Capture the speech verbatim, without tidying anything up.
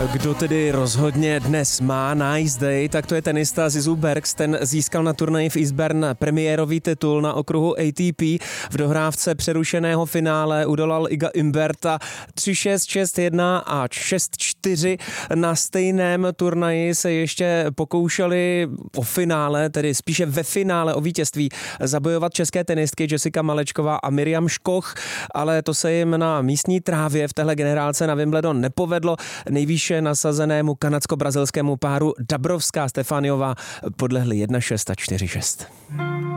Kdo tedy rozhodně dnes má nice day, tak to je tenista Zizou Bergs. Ten získal na turnaji v Eastbourne premiérový titul na okruhu A T P. V dohrávce přerušeného finále udolal Iga Imberta tři šest, šest jedna a šest čtyři. Na stejném turnaji se ještě pokoušeli o finále, tedy spíše ve finále o vítězství zabojovat české tenistky Jessica Malečková a Miriam Škoch, ale to se jim na místní trávě v téhle generálce na Wimbledon nepovedlo. Nejvýše nasazenému kanadsko-brazilskému páru Dabrowská Stefaniová podlehli jedna šest a čtyři šest.